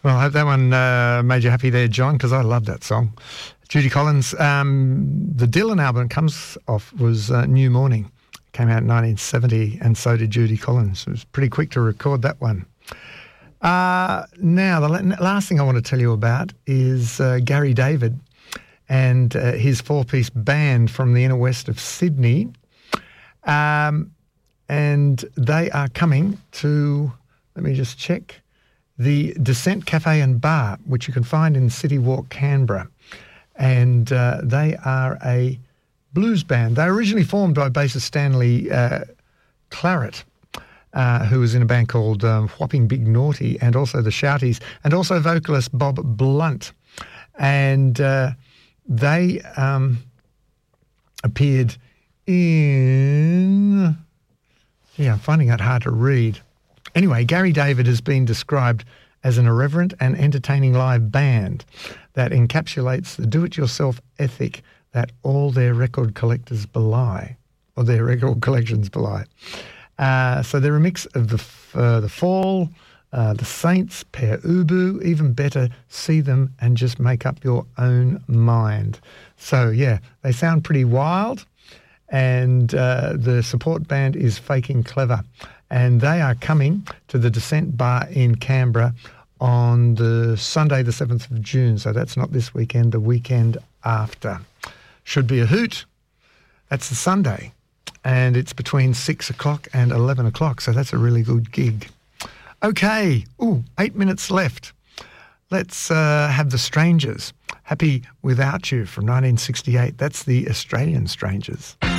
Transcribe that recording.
Well, I hope that one made you happy there, John, because I love that song. Judy Collins. The Dylan album comes off was New Morning. Came out in 1970, and so did Judy Collins. It was pretty quick to record that one. Now, the last thing I want to tell you about is Gary David and his four-piece band from the inner west of Sydney. And they are coming to, let me just check, the Descent Cafe and Bar, which you can find in City Walk, Canberra. And they are a blues band. They were originally formed by bassist Stanley Claret, who was in a band called Whopping Big Naughty, and also the Shouties, and also vocalist Bob Blunt. And they appeared in... Yeah, I'm finding it hard to read. Anyway, Gary David has been described as an irreverent and entertaining live band that encapsulates the do-it-yourself ethic that all their record collectors belie, or their record collections belie. So they're a mix of the Fall, the Saints, Pere Ubu, even better, See Them and Just Make Up Your Own Mind. So, yeah, they sound pretty wild, and the support band is Faking Clever. And they are coming to the Descent Bar in Canberra on the Sunday, the 7th of June. So that's not this weekend, the weekend after. Should be a hoot. That's the Sunday. And it's between 6 o'clock and 11 o'clock. So that's a really good gig. Okay. 8 minutes left. Let's have The Strangers. Happy Without You from 1968. That's the Australian Strangers.